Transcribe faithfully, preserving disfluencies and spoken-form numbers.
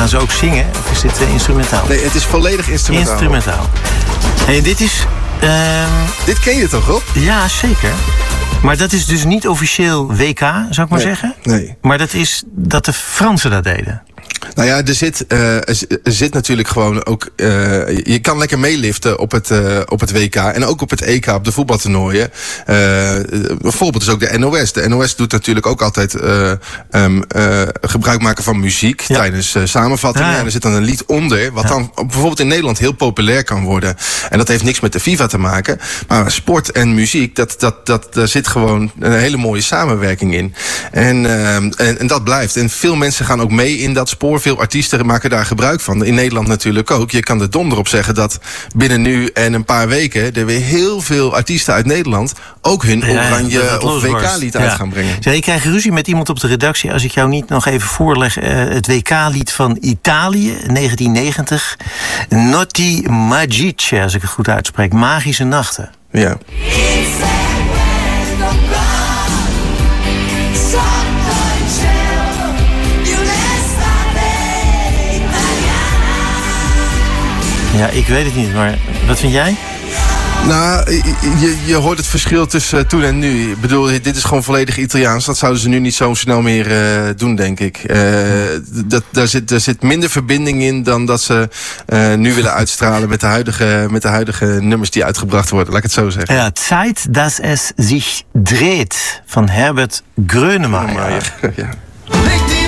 Gaan ze ook zingen of is dit uh, instrumentaal? Nee, het is volledig instrumentaal. Instrumentaal. En dit is... Uh... Dit ken je toch, Rob? Ja, zeker. Maar dat is dus niet officieel W K, zou ik maar nee, zeggen? Nee. Maar dat is dat de Fransen dat deden. Nou ja, er zit, uh, er zit natuurlijk gewoon ook... Uh, je kan lekker meeliften op het, uh, op het W K en ook op het E K, op de voetbaltoernooien. Uh, bijvoorbeeld is ook de N O S. De N O S doet natuurlijk ook altijd uh, um, uh, gebruik maken van muziek ja. tijdens uh, samenvattingen. Ja, ja. En er zit dan een lied onder, wat ja. dan bijvoorbeeld in Nederland heel populair kan worden. En dat heeft niks met de FIFA te maken. Maar sport en muziek, dat, dat, dat, daar zit gewoon een hele mooie samenwerking in. En, uh, en, en dat blijft. En veel mensen gaan ook mee in dat spoor. Veel artiesten maken daar gebruik van. In Nederland natuurlijk ook. Je kan er donder op zeggen dat binnen nu en een paar weken er weer heel veel artiesten uit Nederland ook hun ja, oranje ja, of W K-lied ja. uit gaan brengen. Ja, ik krijg ruzie met iemand op de redactie als ik jou niet nog even voorleg. Uh, het W K-lied van Italië, negentien negentig. Notti Magiche, als ik het goed uitspreek. Magische nachten. Ja. Ja, ik weet het niet, maar wat vind jij? Nou, je, je hoort het verschil tussen toen en nu. Ik bedoel, dit is gewoon volledig Italiaans. Dat zouden ze nu niet zo snel meer uh, doen, denk ik. Uh, dat, daar, zit, daar zit minder verbinding in dan dat ze uh, nu willen uitstralen met de, huidige, met de huidige nummers die uitgebracht worden. Laat ik het zo zeggen. Ja, Zeit, dass es sich dreht van Herbert Grönemeyer. Ja.